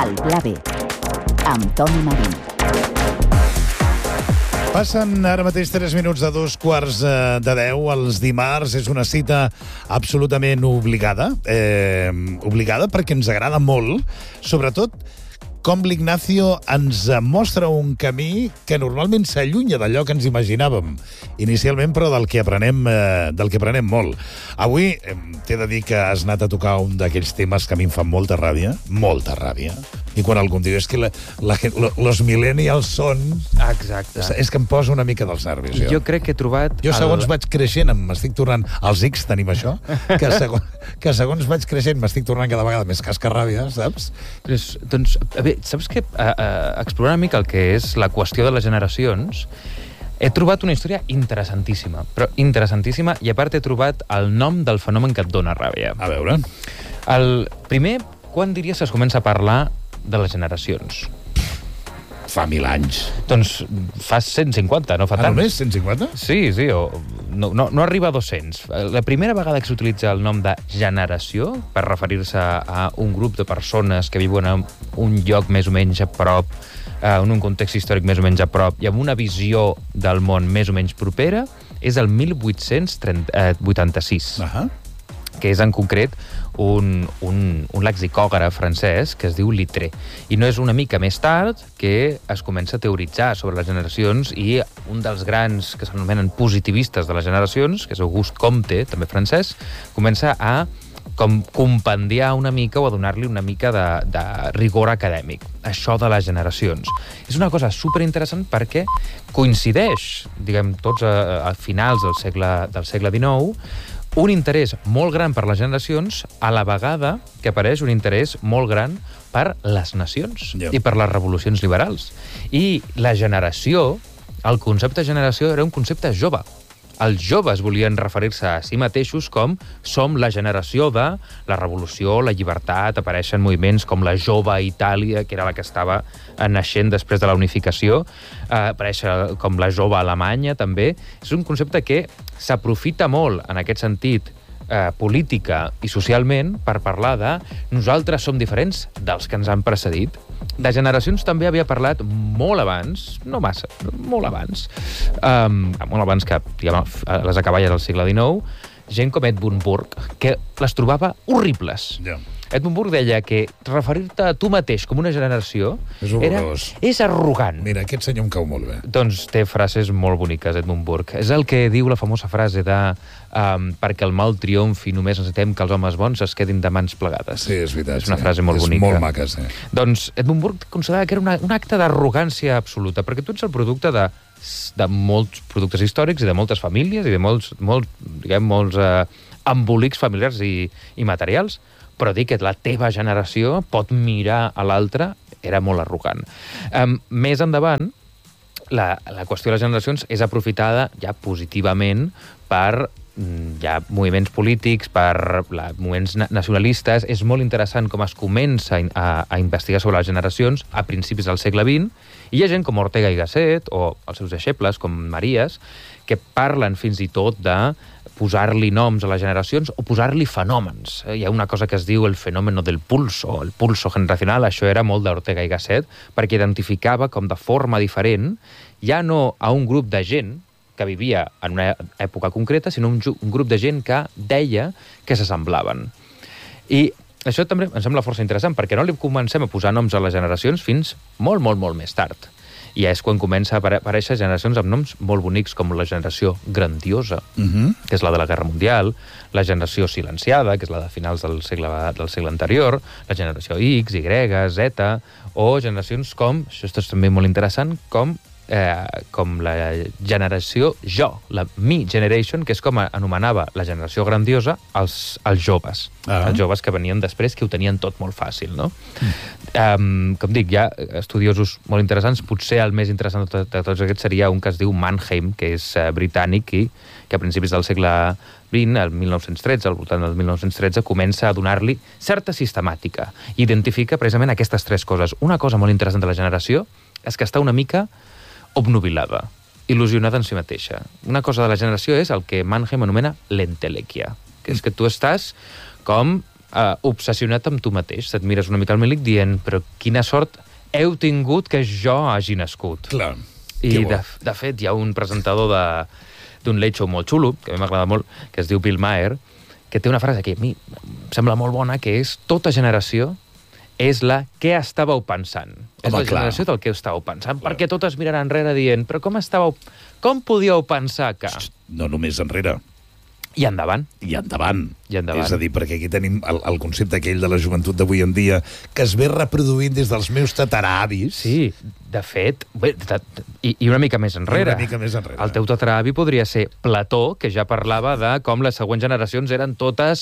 El Pla B, amb Toni Marín. Passen ara mateix 3 minuts de 2:15 els dimarts. És una cita absolutament obligada. Obligada perquè ens agrada molt, sobretot com l'Ignacio ens mostra un camí que normalment s'allunya d'allò que ens imaginàvem inicialment, però del que aprenem molt. Avui t'he de dir que has anat a tocar un d'aquells temes que a mi em fan molta ràbia, i quan algú em diu és que los millennials són... Exacte. És que em posa una mica dels nervis, jo. Jo crec que he trobat... Jo, segons vaig creixent, m'estic tornant... Els X tenim això, que segons vaig creixent m'estic tornant cada vegada més cascarràbia, saps? Doncs, bé, saps què? Explorant una mica el que és la qüestió de les generacions, he trobat una història interessantíssima, i a part he trobat el nom del fenomen que et dona ràbia. A veure... Primer, quan diries que es comença a parlar de les generacions? Fa 1000 anys. Doncs fa 150, no fa tant. Només 150? Sí, no arriba a 200. La primera vegada que s'utilitza el nom de generació per referir-se a un grup de persones que viuen en un lloc més o menys a prop, en un context històric més o menys a prop i amb una visió del món més o menys propera, és el 1886. Que és en concret un lexicògraf francès que es diu Littré. I no és una mica més tard que es comença a teoritzar sobre les generacions i un dels grans que s'anomenen positivistes de les generacions, que és Auguste Comte, també francès, comença a compendiar una mica o a donar-li una mica de rigor acadèmic, això de les generacions. És una cosa superinteressant perquè coincideix, diguem, tots a finals del segle XIX, un interès molt gran per les generacions, a la vegada que apareix un interès molt gran per les nacions i per les revolucions liberals. I la generació, el concepte de generació era un concepte jove. Els joves volien referir-se a si mateixos com som la generació de la revolució, la llibertat, apareixen moviments com la jove Itàlia, que era la que estava naixent després de la unificació, apareix com la jove Alemanya, també. És un concepte que s'aprofita molt, en aquest sentit, política i socialment, per parlar de nosaltres som diferents dels que ens han precedit. De generacions també havia parlat molt abans, no massa, molt abans que a les acaballes del segle XIX, gent com Edmund Burke, que les trobava horribles. Edmund Burke deia que referir-te a tu mateix com una generació és arrogant. Mira, aquest senyor em cau molt bé. Doncs té frases molt boniques, Edmund Burke. És el que diu la famosa frase de perquè el mal triomfi només necessitem que els homes bons es quedin de mans plegades. Sí, és veritat. És una frase molt bonica. És molt maca, sí. Doncs Edmund Burke considerava que era un acte d'arrogància absoluta, perquè tu ets el producte de molts productes històrics i de moltes famílies i de molts embolics familiars i materials, però dir que la teva generació pot mirar a l'altra era molt arrogant. Més endavant, la qüestió de les generacions és aprofitada ja positivament per moviments polítics, per moviments nacionalistes. És molt interessant com es comença a investigar sobre les generacions a principis del segle XX, i hi ha gent com Ortega i Gasset, o els seus deixebles, com Marías, que parlen fins i tot de posar-li noms a les generacions o posar-li fenòmens. Hi ha una cosa que es diu el fenòmeno del pulso, el pulso generacional. Això era molt d'Ortega i Gasset, perquè identificava com de forma diferent, ja no a un grup de gent que vivia en una època concreta, sinó un grup de gent que deia que s'assemblaven. I això també em sembla força interessant, perquè no li comencem a posar noms a les generacions fins molt, molt, molt més tard. I és quan comença a aparèixer generacions amb noms molt bonics, com la generació grandiosa, que és la de la Guerra Mundial, la generació silenciada, que és la de finals del segle anterior, la generació X, Y, Z, o generacions com, això és també molt interessant, com la generació Jo, la Me Generation, que és com anomenava la generació grandiosa els joves. Els joves que venien després, que ho tenien tot molt fàcil, no? Com dic, hi ha estudiosos molt interessants. Potser el més interessant de tots aquests seria un que es diu Mannheim, que és britànic i que a principis del segle XX, el 1913, al voltant del 1913, comença a donar-li certa sistemàtica. Identifica precisament aquestes tres coses. Una cosa molt interessant de la generació és que està una mica obnubilada, il·lusionada en si mateixa. Una cosa de la generació és el que Mannheim anomena l'entelèquia, que és que tu estàs com obsessionat amb tu mateix. Et mires una mica al Milik dient, però quina sort heu tingut que jo hagi nascut. Clar. I, de fet, hi ha un presentador d'un late show molt xulo, que a mi m'agrada molt, que es diu Bill Maher, que té una frase que a mi em sembla molt bona, que és tota generació és la què estàveu pensant. És la generació del què estàveu pensant, perquè totes miraran enrere dient, però com podíeu pensar que... No només enrere. I endavant. I endavant. I endavant. És a dir, perquè aquí tenim el concepte aquell de la joventut d'avui en dia que es ve reproduint des dels meus tataravis. Sí, de fet, i una mica més enrere. Una mica més enrere. El teu tataravi podria ser Plató, que ja parlava de com les següents generacions eren totes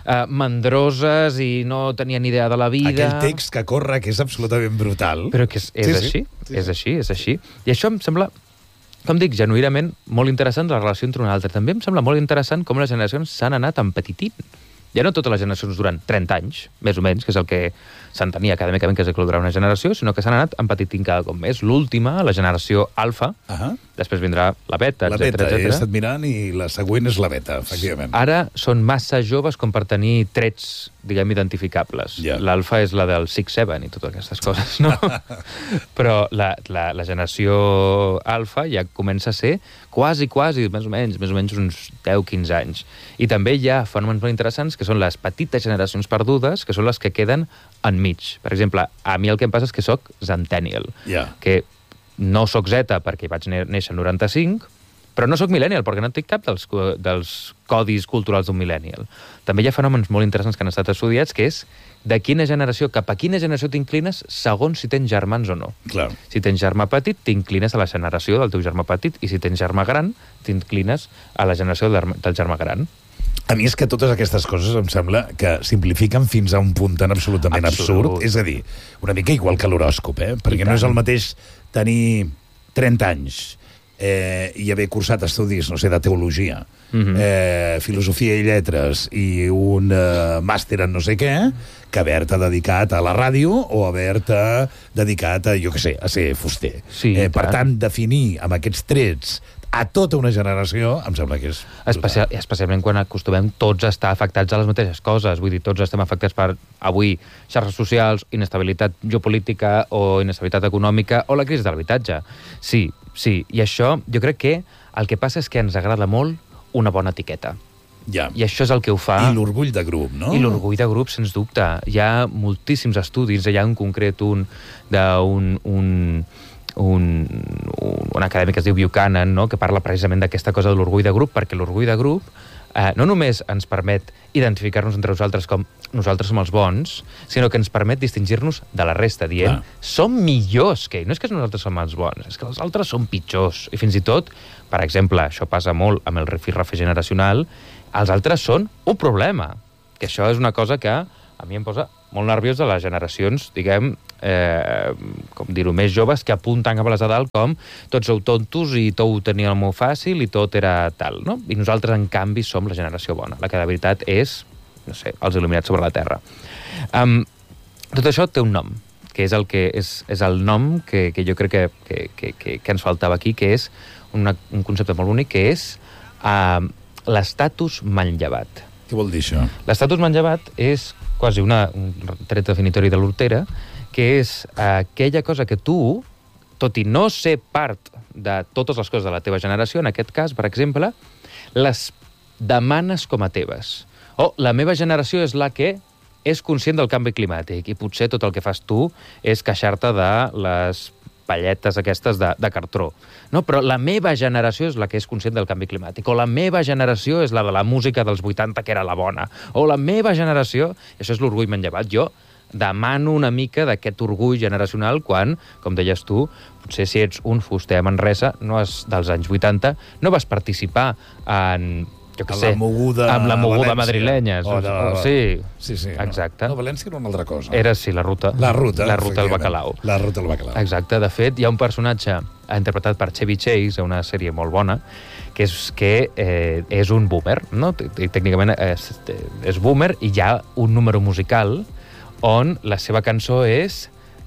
mandroses i no tenien idea de la vida. Aquell text que corre, que és absolutament brutal. Però que és així. És així. I això em sembla, com dic, genuïnament molt interessant la relació entre una altra. També em sembla molt interessant com les generacions s'han anat empetitint. Ja no totes les generacions duren 30 anys, més o menys, que és el que s'entenia acadèmicament que és el que durarà una generació, sinó que s'han anat empetitint cada cop més. L'última, la generació alfa, després vindrà la beta, etc. La beta, he estat mirant, i la següent és la beta, efectivament. Ara són massa joves com per tenir trets, diguem, identificables. L'alfa és la del 6-7 i totes aquestes coses, no? Però la generació alfa ja comença a ser quasi, més o menys uns 10-15 anys. I també hi ha fenòmens molt interessants que són les petites generacions perdudes, que són les que queden enmig. Per exemple, a mi el que em passa és que soc Centennial, que no soc Z perquè vaig néixer en 95, però no soc millennial perquè no tinc cap dels codis culturals d'un millennial. També hi ha fenòmens molt interessants que han estat estudiats, que és de quina generació, cap a quina generació t'inclines segons si tens germans o no. Clar. Si tens germà petit, t'inclines a la generació del teu germà petit, i si tens germà gran, t'inclines a la generació del germà gran. A mi és que totes aquestes coses em sembla que simplifiquen fins a un punt tan absolutament absurd. És a dir, una mica igual que l'horòscop, perquè no és el mateix tenir 30 anys i haver cursat estudis, no sé, de teologia, filosofia i lletres i un màster en no sé què, que haver-te dedicat a la ràdio o haver-te dedicat a, jo què sé, a ser fuster. Per tant, definir amb aquests trets a tota una generació, em sembla que és... Especialment quan acostumem tots a estar afectats a les mateixes coses. Vull dir, tots estem afectats per, avui, xarxes socials, inestabilitat geopolítica o inestabilitat econòmica o la crisi de l'habitatge. Sí. I això, jo crec que el que passa és que ens agrada molt una bona etiqueta. I això és el que ho fa... I l'orgull de grup, no? I l'orgull de grup, sens dubte. Hi ha moltíssims estudis, hi ha en concret un acadèmic que es diu Buchanan, no?, que parla precisament d'aquesta cosa de l'orgull de grup, perquè l'orgull de grup no només ens permet identificar-nos entre nosaltres com nosaltres som els bons, sinó que ens permet distingir-nos de la resta, dient som millors que ell. No és que nosaltres som els bons, és que els altres són pitjors. I fins i tot, per exemple, això passa molt amb el rifirrafe generacional, els altres són un problema. Que això és una cosa que a mi em posa molt nerviós de les generacions, diguem, com dir-ho, més joves, que apunten cap a les de dalt com tots sou tontos i tot ho teníeu molt fàcil i tot era tal, no? I nosaltres, en canvi, som la generació bona, la que de veritat és, no sé, els il·luminats sobre la Terra. Tot això té un nom, que és el nom que jo crec que ens faltava aquí, que és un concepte molt bonic, que és l'estatus manllevat. Què vol dir això? L'estatus manllevat és quasi un tret definitori de l'Hortera, que és aquella cosa que tu, tot i no ser part de totes les coses de la teva generació, en aquest cas, per exemple, les demanes com a teves. O la meva generació és la que és conscient del canvi climàtic i potser tot el que fas tu és queixar-te de les palletes aquestes de cartró. No, però la meva generació és la que és conscient del canvi climàtic, o la meva generació és la de la música dels 80 que era la bona, o la meva generació, això és l'orgull manllevat. Jo demano una mica d'aquest orgull generacional quan, com deies tu, potser si ets un fuster a Manresa, dels anys 80, no vas participar en... amb la moguda madrilenya. Sí, exacte. No, València era una altra cosa. Era, sí, la ruta del bacalao. La ruta del bacalao. Exacte. De fet, hi ha un personatge interpretat per Chevy Chase, a una sèrie molt bona, que és un boomer, no? Tècnicament és boomer, i hi ha un número musical on la seva cançó és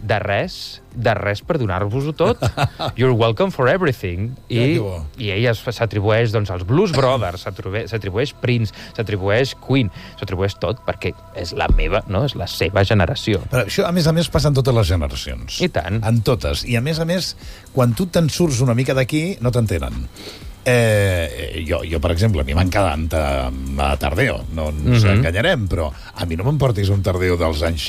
de res per donar-vos-ho tot. You're welcome for everything. I ell s'atribueix als Blues Brothers, s'atribueix Prince, s'atribueix Queen, s'atribueix tot perquè és la meva, no? És la seva generació. Però això, a més, passa en totes les generacions. I tant. En totes. I, a més, quan tu te'n surts una mica d'aquí, no t'entenen. Jo, per exemple, a mi m'encanta Tardeo, no ens enganyarem, però a mi no me'n portis un Tardeo dels anys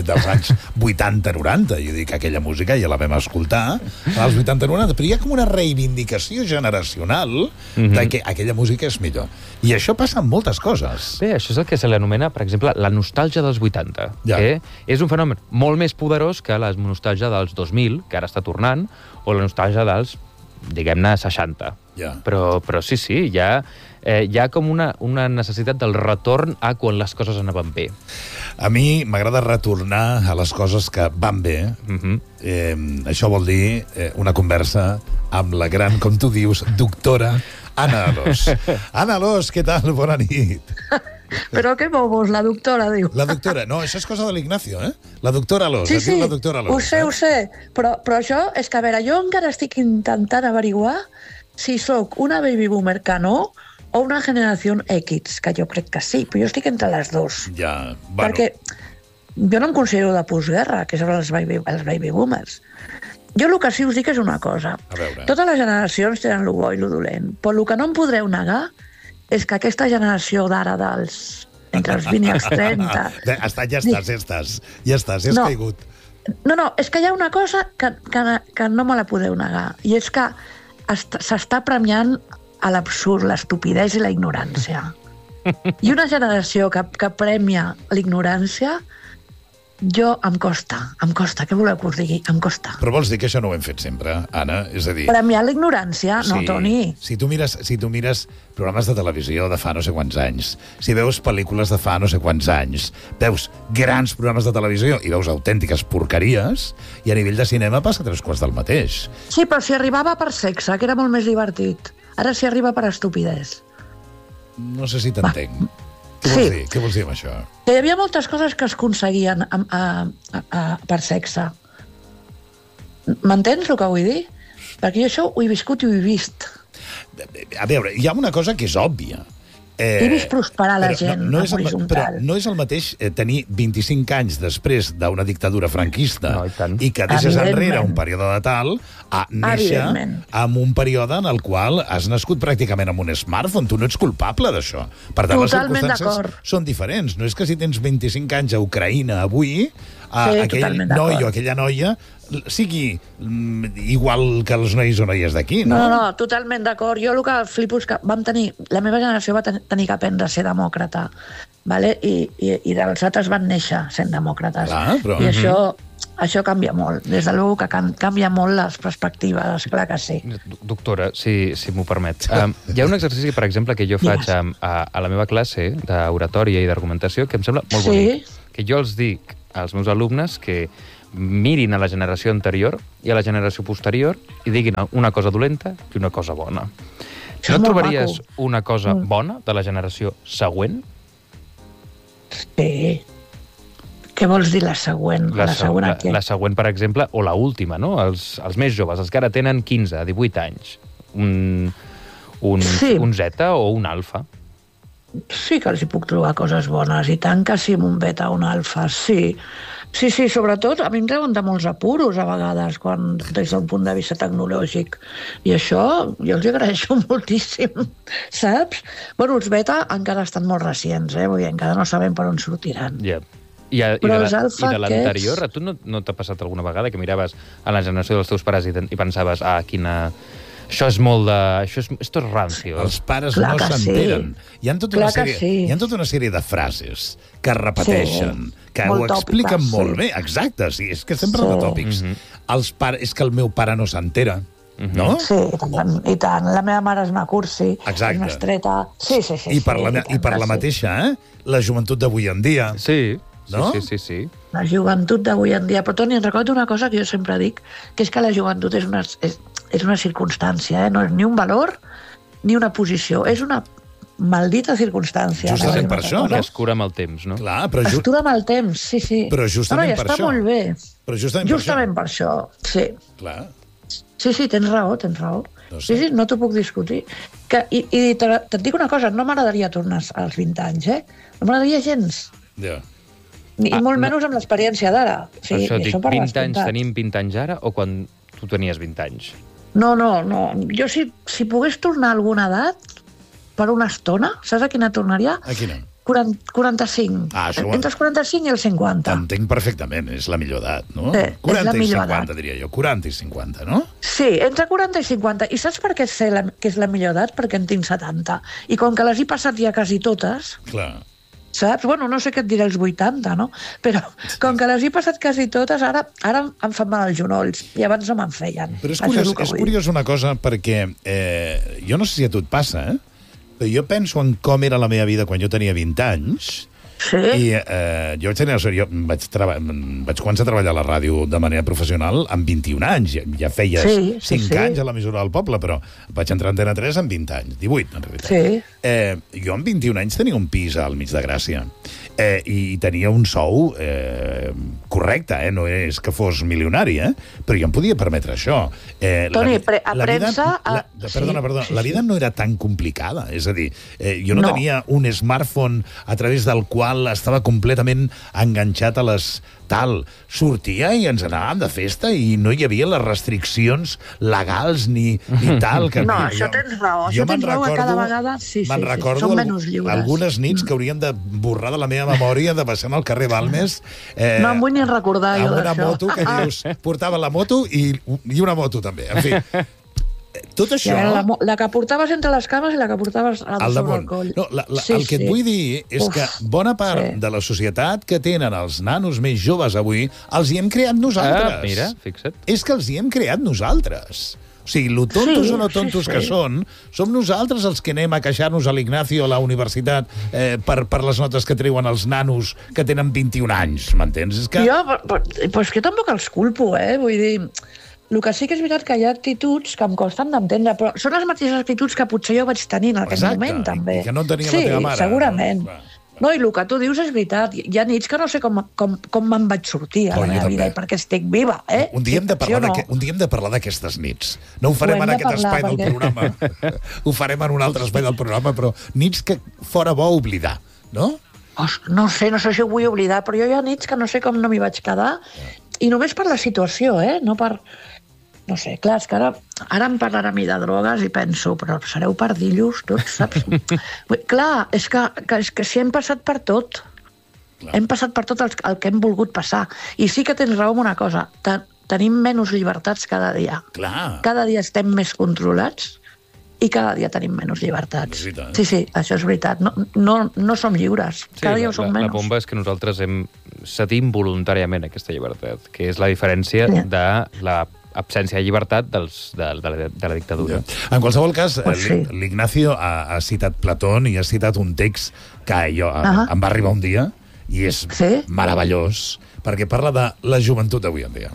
80-90. Jo dic que aquella música ja la vam escoltar als 80-90, però hi ha com una reivindicació generacional de que aquella música és millor. I això passa amb moltes coses. Bé, això és el que se l'anomena, per exemple, la nostàlgia dels 80, que és un fenomen molt més poderós que la nostàlgia dels 2000, que ara està tornant, o la nostàlgia dels, diguem-ne, 60. Però sí, hi ha com una necessitat del retorn a quan les coses anaven bé. A mi m'agrada retornar a les coses que van bé. Això vol dir una conversa amb la gran, com tu dius, doctora Ana Alòs. Ana Alòs, què tal? Bona nit. Però què bobos, la doctora, diu. La doctora, no, això és cosa de l'Ignacio, eh? La doctora Alòs, sí, la doctora Alòs. Ho sé, però això és que, a veure, jo encara estic intentant averiguar si sóc una baby boomer que no o una generació X, que jo crec que sí, però jo estic entre les dues. Ja, bueno. Perquè jo no em considero de postguerra, que són els baby boomers. Jo el que sí us dic és una cosa. Totes les generacions tenen lo bo i lo dolent, però el que no em podreu negar és que aquesta generació d'ara entre els 20 i els 30... Ja estàs, has caigut. No, és que hi ha una cosa que no me la podeu negar, i és que s'està premiant a l'absurd, l'estupidesa i la ignorància. I una generació que premia l'ignorància, em costa. Què voleu que us digui? Em costa. Però vols dir que això no ho hem fet sempre, Anna? És a dir... Premiar l'ignorància? No, Toni. Si tu mires programes de televisió de fa no sé quants anys, si veus pel·lícules de fa no sé quants anys, veus grans programes de televisió i veus autèntiques porqueries, i a nivell de cinema passa 3/4 del mateix. Sí, però si arribava per sexe, que era molt més divertit. Ara s'hi arriba per estupidesa. No sé si t'entenc. Què vols dir amb això? Que hi havia moltes coses que es aconseguien per sexe. M'entens el que vull dir? Perquè jo això ho he viscut i ho he vist. A veure, hi ha una cosa que és òbvia. He vist prosperar la gent horitzontal. Però no és el mateix tenir 25 anys després d'una dictadura franquista i que deixes enrere un període de tal a néixer en un període en el qual has nascut pràcticament amb un smartphone. Tu no ets culpable d'això. Per tant, les circumstàncies són diferents. No és que si tens 25 anys a Ucraïna avui, aquell noi o aquella noia sigui igual que els nois o noies d'aquí, no? No, totalment d'acord. Jo el que flipo és que la meva generació va tenir que aprendre a ser demòcrata, i els altres van néixer sent demòcrates. I això canvia molt. Des de luego que canvia molt les perspectives, clar que sí. Doctora, si m'ho permet, hi ha un exercici, per exemple, que jo faig a la meva classe d'oratòria i d'argumentació que em sembla molt bonic. Que jo els dic als meus alumnes que mirin a la generació anterior i a la generació posterior i diguin una cosa dolenta i una cosa bona. No trobaries una cosa bona de la generació següent? Sí. Què vols dir la següent? La següent, per exemple, o la última, no? Els més joves, els que ara tenen 15, 18 anys. Un zeta o un alfa. Sí que els hi puc trobar coses bones, i tant que sí, amb un beta o un alfa, sí. Sí, sobretot, a mi em treuen de molts apuros a vegades, des d'un punt de vista tecnològic. I això jo els agraeixo moltíssim, saps? Bueno, els beta encara estan molt recients, vull dir, encara no sabem per on sortiran. I de l'anterior, a tu no t'ha passat alguna vegada que miraves a la generació dels teus pares i pensaves, quina... Això és molt de... Esto es rancio. Els pares no s'enteren. Hi ha tota una sèrie de frases que es repeteixen, que ho expliquen molt bé. Exacte, sí, és que sempre de tòpics. És que el meu pare no s'entera, no? Sí, i tant. La meva mare és una cursi, és una estreta... Sí. I per la mateixa, la joventut d'avui en dia. Sí. No? Sí. La joventut d'avui en dia. Però, Toni, recordo una cosa que jo sempre dic, que és que la joventut és una circumstància, no és ni un valor ni una posició, és una maldita circumstància. Justament per això, no? Que es cura amb el temps, no? Clar, però es cura amb el temps, sí. Però justament per això. Està molt bé. Però Justament per això, sí. Clar. Sí, tens raó. No sé. Sí, no t'ho puc discutir. I te't dic una cosa, no m'agradaria tornar als 20 anys, No m'agradaria gens. Ja. I molt menys amb l'experiència d'ara. Sí, això dic, 20 anys, tenim 20 anys ara o quan tu tenies 20 anys? No. Jo si pogués tornar a alguna edat, per una estona, saps a quina tornaria? A quina? 45. Entre els 45 i els 50. T'entenc perfectament, és la millor edat, no? Sí, 40 és la millor 50, edat. diria jo. 40 i 50, no? Sí, entre 40 i 50. I saps per què sé que és la millor edat? Perquè en tinc 70. I com que les he passat ja quasi totes, Clar. saps? Bueno, no sé què et diré els 80, no? Però com que les he passat quasi totes, ara em fan mal els genolls. I abans no me'n feien. Però és Això curiós, el que és vull dir. curiós una cosa, perquè jo no sé si a tu et passa, però jo penso en com era la meva vida quan jo tenia 20 anys. Sí? I jo vaig començar a treballar a la ràdio de manera professional amb 21 anys. Ja feia 5 anys a l'emissora del poble, però vaig entrar a Antena 3 amb 20 anys, 18 en realitat. Sí. Jo amb 21 anys tenia un pis al mig de Gràcia i tenia un sou correcte, no és que fos milionari, però jo em podia permetre això. Toni, a premsa... Perdona, la vida no era tan complicada, és a dir, jo no tenia un smartphone a través del qual estava completament enganxat a les sortia i ens anàvem de festa i no hi havia les restriccions legals ni tal. Que no, això tens raó. Això tens raó, cada vegada me'n recordo som menys lliures. Algunes nits que haurien de borrar de la meva memòria de passar al carrer Balmes no em vull ni recordar jo amb d'això. una moto que dius, portava la moto i una moto també, en fi. Tot això... La que portaves entre les cames i la que portaves sobre el coll. No, el que et vull dir és que bona part de la societat que tenen els nanos més joves avui els hi hem creat nosaltres. Mira, fixa't. És que els hi hem creat nosaltres. O sigui, lo tontos o no tontos que som nosaltres els que anem a queixar-nos a l'Ignacio a la universitat per les notes que treuen els nanos que tenen 21 anys, m'entens? És que... Però és que tampoc els culpo, vull dir... El que sí que és veritat que hi ha actituds que em costen d'entendre, però són les mateixes actituds que potser jo vaig tenir en aquell moment, també. I que no tenia la teva mare. Sí, segurament. No, i el que tu dius és veritat. Hi ha nits que no sé com me'n vaig sortir a la meva vida i perquè estic viva, Un dia hem de parlar d'aquestes nits. No ho farem en aquest espai del programa. Ho farem en un altre espai del programa, però nits que fora bo oblidar, no? No sé si ho vull oblidar, però jo hi ha nits que no sé com no m'hi vaig quedar, i només per la situació, no per... No sé, clar, és que ara em parlarà a mi de drogues i penso, però sereu pardillos tots, saps? Clar, és que si hem passat per tot. Hem passat per tot el que hem volgut passar. I sí que tens raó en una cosa, tenim menys llibertats cada dia. Clar. Cada dia estem més controlats i cada dia tenim menys llibertats. Sí, això és veritat. No som lliures. Cada dia ho som menys. La bomba és que nosaltres cedim voluntàriament aquesta llibertat, que és la diferència de la absència de llibertat de la dictadura. En qualsevol cas, l'Ignacio ha citat Platón i ha citat un text que jo em va arribar un dia i és meravellós, perquè parla de la joventut d'avui en dia.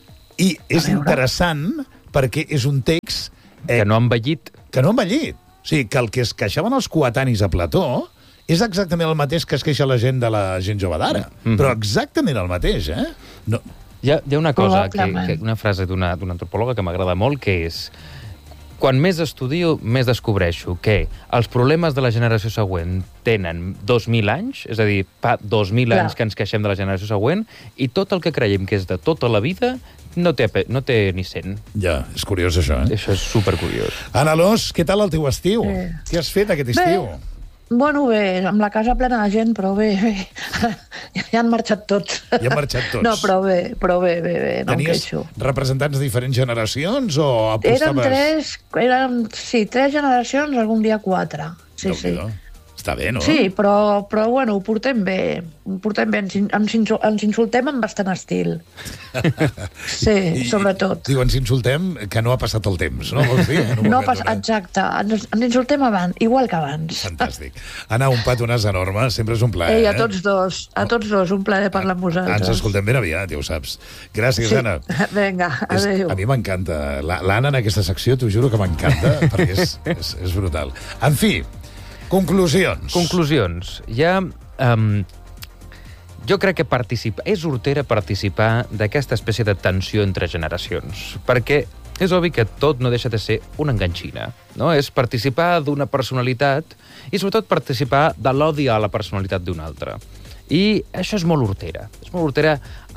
I és interessant perquè és un text... que no ha envellit. Que no ha envellit. O sigui, que el que es queixaven els coetanis a Plató és exactament el mateix que es queixa la gent de la gent jove d'ara. Però exactament el mateix, No... Hi ha una cosa, una frase d'una antropòloga que m'agrada molt, que és: quan més estudio, més descobreixo que els problemes de la generació següent tenen 2.000 anys, és a dir, fa 2.000 anys que ens queixem de la generació següent, i tot el que creiem que és de tota la vida no té ni 100. Ja, és curiós això, Això és supercuriós. Ana Alòs, què tal el teu estiu? Què has fet aquest estiu? Bueno, bé, amb la casa plena de gent, però bé. Ja han marxat tots. Ja han marxat tots. No, però bé, no em queixo. Tenies representants de diferents generacions o apostaves... Eren 3 generacions, algun dia 4. Sí. Està bé, no? Sí, però bueno, ho portem bé. Ens insultem amb bastant estil. Sí, sobretot. Diu, ens insultem que no ha passat el temps, no? Vols dir? Exacte. Ens insultem igual que abans. Fantàstic. Anna, un petonàs enorme, sempre és un plaer. A tots dos, un plaer parlar amb vosaltres. Ens escoltem ben aviat, ja ho saps. Gràcies, Anna. Vinga, adéu. A mi m'encanta. L'Anna en aquesta secció, t'ho juro que m'encanta, perquè és brutal. En fi, conclusions. Jo Jo crec que és hortera participar d'aquesta espècie de tensió entre generacions, perquè és obvi que tot no deixa de ser una enganxina, no? És participar d'una personalitat i, sobretot, participar de l'odi a la personalitat d'una altra. I això és molt hortera. És molt hortera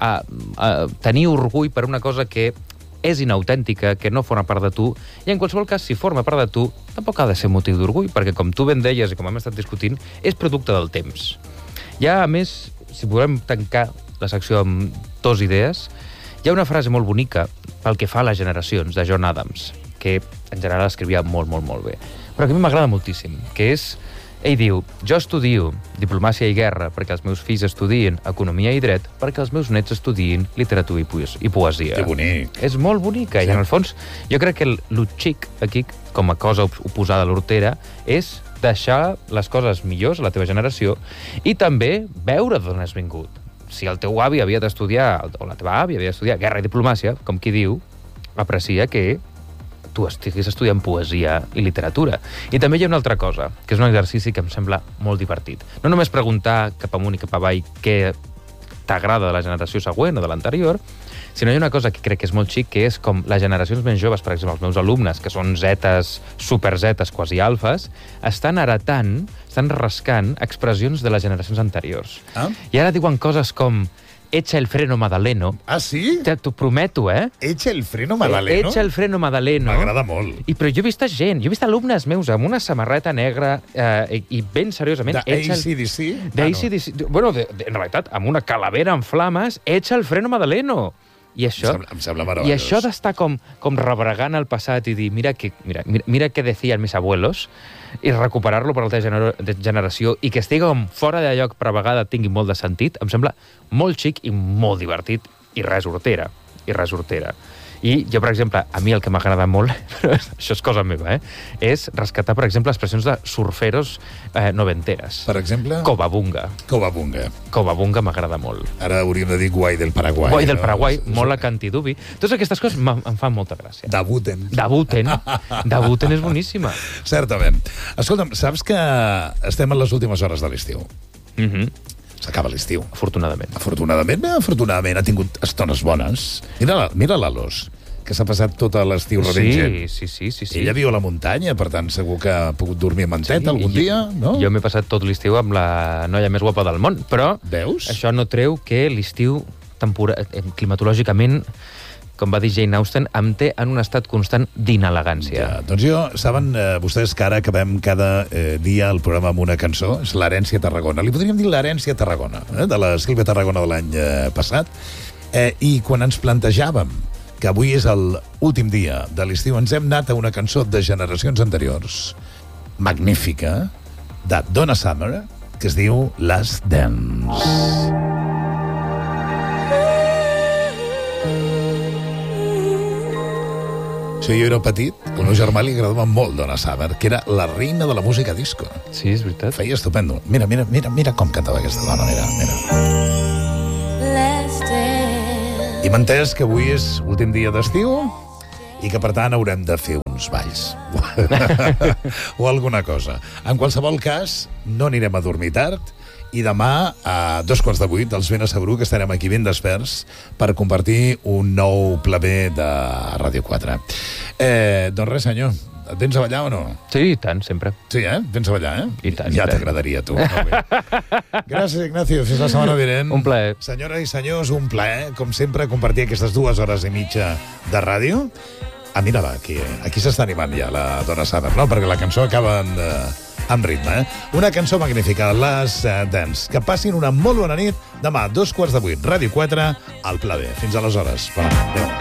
a tenir orgull per una cosa que és inautèntica, que no forma part de tu, i en qualsevol cas, si forma part de tu, tampoc ha de ser motiu d'orgull, perquè, com tu ben deies i com hem estat discutint, és producte del temps. Ja, a més, si volem tancar la secció amb dues idees, hi ha una frase molt bonica pel que fa a les generacions, de John Adams, que en general escrivia molt, molt, molt bé, però que a mi m'agrada moltíssim, que és... Ell diu, jo estudio diplomàcia i guerra perquè els meus fills estudien economia i dret perquè els meus nets estudien literatura i poesia. Que bonic. És molt bonica, sí. I en el fons jo crec que el xic aquí, com a cosa oposada a l'hortera, és deixar les coses millors a la teva generació i també veure d'on has vingut. Si el teu avi havia d'estudiar, o la teva àvia havia d'estudiar guerra i diplomàcia, com qui diu, aprecia que tu estiguis estudiant poesia i literatura. I també hi ha una altra cosa, que és un exercici que em sembla molt divertit. No només preguntar cap amunt i cap avall què t'agrada de la generació següent o de l'anterior, sinó hi ha una cosa que crec que és molt xic, que és com les generacions més joves, per exemple, els meus alumnes, que són zetes, superzetes, quasi alfes, estan heretant, estan rascant expressions de les generacions anteriors. I ara diuen coses com echa el freno Madaleno. Ah, sí? T'ho prometo, Echa el freno Madaleno? Echa el freno Madaleno. M'agrada molt. Però jo he vist gent, jo he vist alumnes meus amb una samarreta negra i ben seriosament... d'ACDC? d'ACDC. Bueno, en realitat, amb una calavera en flames, echa el freno Madaleno. I això, em sembla meravellós. I això d'estar com rebregant el passat i dir mira què decían mis abuelos i recuperar-lo per l'altra generació i que estigui com fora de lloc però a vegada tingui molt de sentit, em sembla molt xic i molt divertit i res hortera. I jo, per exemple, a mi el que m'agrada molt, però això és cosa meva, és rescatar, per exemple, expressions de surferos noventeres. Per exemple? Covabunga. Covabunga m'agrada molt. Ara hauríem de dir guai del Paraguai. Guai del Paraguai, molt a cantidubi. Totes aquestes coses em fan molta gràcia. Debuten. Debuten és boníssima. Certament. Escolta'm, saps que estem en les últimes hores de l'estiu? S'acaba l'estiu. Afortunadament. Afortunadament ha tingut estones bones. Mira l'Alos, que s'ha passat tota l'estiu rebent gent. Sí. Ella viu a la muntanya, per tant, segur que ha pogut dormir en manteta algun dia, no? Jo m'he passat tot l'estiu amb la noia més guapa del món, però veus? Això no treu que l'estiu climatològicament, com va dir Jane Austen, em té en un estat constant d'inelegància. Ja, doncs saben vostès que ara acabem cada dia el programa amb una cançó, és l'Herència Tarragona. Li podríem dir l'Herència Tarragona, de la Sílvia Tarragona de l'any passat, i quan ens plantejàvem que avui és l'últim dia de l'estiu, ens hem anat a una cançó de generacions anteriors, magnífica, de Donna Summer, que es diu Last Dance. Si jo era petit, el meu germà li agradava molt Donna Summer, que era la reina de la música disco. Sí, és veritat. Feia estupendo. Mira com cantava aquesta dona, mira. I m'ha entès que avui és últim dia d'estiu i que, per tant, haurem de fer uns balls. O alguna cosa. En qualsevol cas, no anirem a dormir tard, i demà, a 7:45, els ben asseguro que estarem aquí ben desperts per compartir un nou pla B de Ràdio 4. Doncs res, senyor, et vens a ballar o no? Sí, i tant, sempre. Sí, vens a ballar, I tant. Ja t'agradaria, tu. Gràcies, Ignacio. Fins la setmana vinent. Un plaer. Senyores i senyors, un plaer, com sempre, compartir aquestes 2 hores i mitja de ràdio. Mira-la, aquí s'està animant ja la Donna Summer, no? Perquè la cançó acaba amb ritme, Una cançó magnífica, Last Dance. Que passin una molt bona nit. Demà, 7:45, Ràdio 4, al Pla B. Fins aleshores. Va, adéu.